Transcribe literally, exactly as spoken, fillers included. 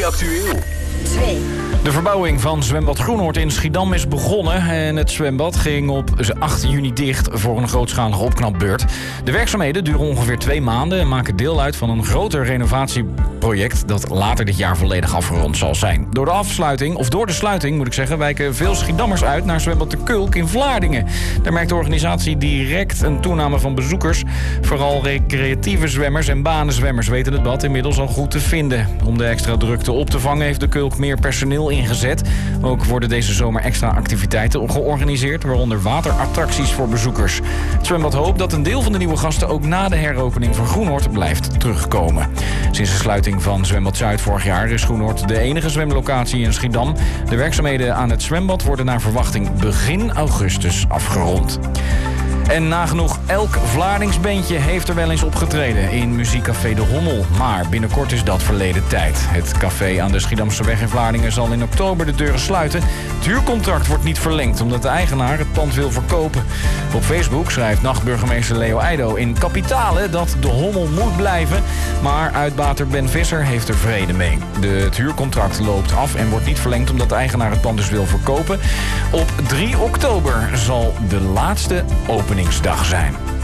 Energie Actueel. twee. De verbouwing van zwembad Groenhoort in Schiedam is begonnen. En het zwembad ging op acht juni dicht voor een grootschalige opknapbeurt. De werkzaamheden duren ongeveer twee maanden en maken deel uit van een groter renovatieproject dat later dit jaar volledig afgerond zal zijn. Door de afsluiting, of door de sluiting moet ik zeggen, wijken veel Schiedammers uit naar zwembad De Kulk in Vlaardingen. Daar merkt de organisatie direct een toename van bezoekers. Vooral recreatieve zwemmers en banenzwemmers weten het bad inmiddels al goed te vinden. Om de extra drukte op te vangen heeft De Kulk meer personeel ingezet. Ook worden deze zomer extra activiteiten georganiseerd, waaronder waterattracties voor bezoekers. Het zwembad hoopt dat een deel van de nieuwe gasten ook na de heropening van Groenhoort blijft terugkomen. Sinds de sluiting van zwembad Zuid vorig jaar is Groenhoort de enige zwemlocatie in Schiedam. De werkzaamheden aan het zwembad worden naar verwachting begin augustus afgerond. En nagenoeg elk Vlaardingsbandje heeft er wel eens opgetreden in muziekcafé De Hommel. Maar binnenkort is dat verleden tijd. Het café aan de Schiedamseweg in Vlaardingen zal in oktober de deuren sluiten. Het huurcontract wordt niet verlengd omdat de eigenaar het pand wil verkopen. Op Facebook schrijft nachtburgemeester Leo Eido in Kapitale dat De Hommel moet blijven. Maar uitbater Ben Visser heeft er vrede mee. De, het huurcontract loopt af en wordt niet verlengd omdat de eigenaar het pand dus wil verkopen. Op drie oktober zal de laatste openingsdag zijn.